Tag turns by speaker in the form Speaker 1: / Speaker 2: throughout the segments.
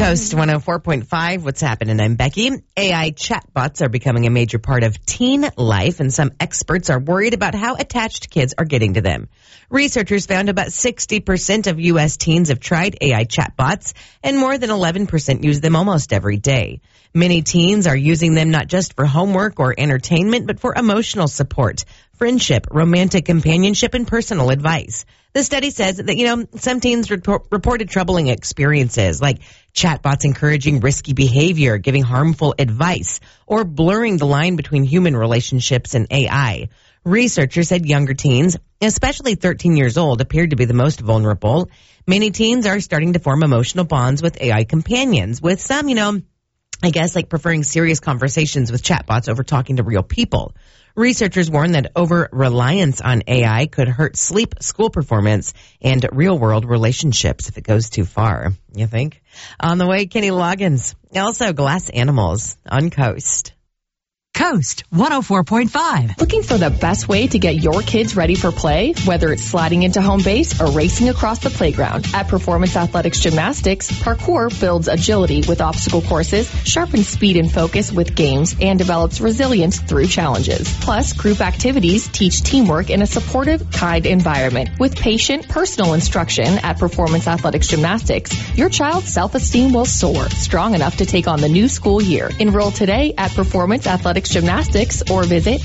Speaker 1: Coast 104.5, what's happening? I'm Becky. AI chatbots are becoming a major part of teen life, and some experts are worried about how attached kids are getting to them. Researchers found about 60% of U.S. teens have tried AI chatbots, and more than 11% use them almost every day. Many teens are using them not just for homework or entertainment, but for emotional support, friendship, romantic companionship, and personal advice. The study says that, some teens reported troubling experiences like chatbots encouraging risky behavior, giving harmful advice, or blurring the line between human relationships and AI. Researchers said younger teens, especially 13 years old, appeared to be the most vulnerable. Many teens are starting to form emotional bonds with AI companions, with some, preferring serious conversations with chatbots over talking to real people. Researchers warn that over-reliance on AI could hurt sleep, school performance, and real-world relationships if it goes too far. You think? On the way, Kenny Loggins. Also, glass animals on Coast.
Speaker 2: Coast 104.5.
Speaker 3: Looking for the best way to get your kids ready for play? Whether it's sliding into home base or racing across the playground. At Performance Athletics Gymnastics, parkour builds agility with obstacle courses, sharpens speed and focus with games, and develops resilience through challenges. Plus, group activities teach teamwork in a supportive, kind environment. With patient, personal instruction at Performance Athletics Gymnastics, your child's self-esteem will soar, strong enough to take on the new school year. Enroll today at Performance Athletics Gymnastics or visit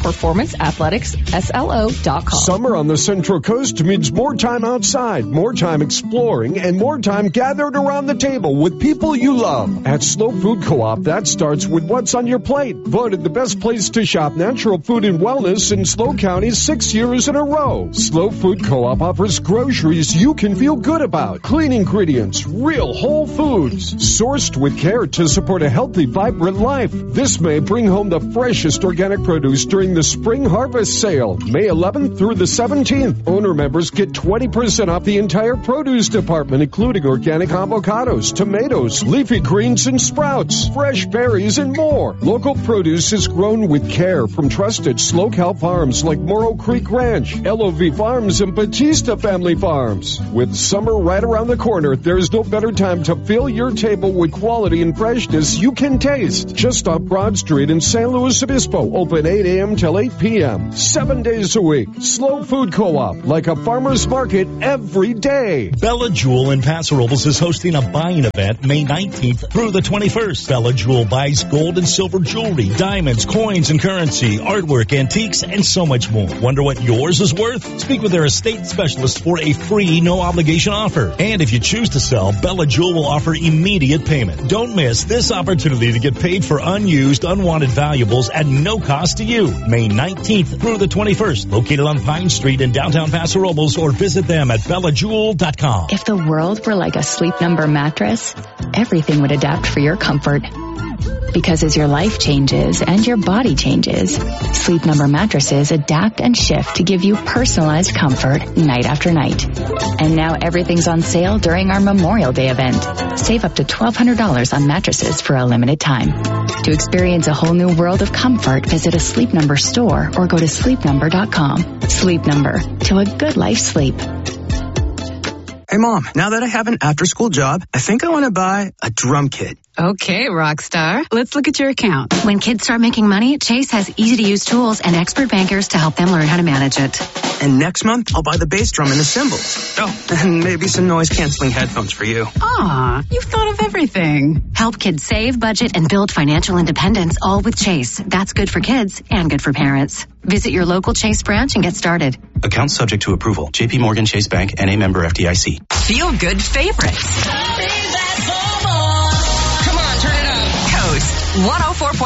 Speaker 3: performanceathleticsSLO.com.
Speaker 4: Summer on the Central Coast means more time outside, more time exploring, and more time gathered around the table with people you love. At Slow Food Co-op, that starts with what's on your plate. Voted the best place to shop natural food and wellness in Slow County 6 years in a row. Slow Food Co-op offers groceries you can feel good about. Clean ingredients, real whole foods, sourced with care to support a healthy, vibrant life. This may bring home the freshest organic produce during the spring harvest sale, May 11th through the 17th. Owner members get 20% off the entire produce department, including organic avocados, tomatoes, leafy greens and sprouts, fresh berries, and more. Local produce is grown with care from trusted Slow Cow farms like Morrow Creek Ranch, LOV Farms, and Batista Family Farms. With summer right around the corner, there's no better time to fill your table with quality and freshness you can taste. Just off Broad Street in San Luis Obispo, open 8 a.m. till 8 p.m. 7 days a week. Slow Food Co-op, like a farmer's market every day.
Speaker 5: Bella Jewel in Paso Robles is hosting a buying event May 19th through the 21st. Bella Jewel buys gold and silver jewelry, diamonds, coins and currency, artwork, antiques, and so much more. Wonder what yours is worth? Speak with their estate specialist for a free, no-obligation offer. And if you choose to sell, Bella Jewel will offer immediate payment. Don't miss this opportunity to get paid for unused, unwanted valuables at no cost to you. May 19th through the 21st, located on Pine Street in downtown Paso Robles, or visit them at BellaJewel.com.
Speaker 6: If the world were like a Sleep Number mattress, everything would adapt for your comfort. Because as your life changes and your body changes, Sleep Number mattresses adapt and shift to give you personalized comfort night after night. And now everything's on sale during our Memorial Day event. Save up to $1,200 on mattresses for a limited time. To experience a whole new world of comfort, visit a Sleep Number store or go to sleepnumber.com. Sleep Number, to a good life sleep.
Speaker 7: Hey, Mom, now that I have an after-school job, I think I want to buy a drum kit.
Speaker 2: Okay, Rockstar. Let's look at your account.
Speaker 8: When kids start making money, Chase has easy-to-use tools and expert bankers to help them learn how to manage it.
Speaker 7: And next month, I'll buy the bass drum and the cymbals. Oh, and maybe some noise-canceling headphones for you.
Speaker 2: Aw, you've thought of everything.
Speaker 8: Help kids save, budget, and build financial independence, all with Chase. That's good for kids and good for parents. Visit your local Chase branch and get started.
Speaker 9: Account subject to approval. J.P. Morgan Chase Bank, N.A. member FDIC.
Speaker 2: Feel good favorites.
Speaker 10: Come on, turn it up.
Speaker 2: Coast 104.5.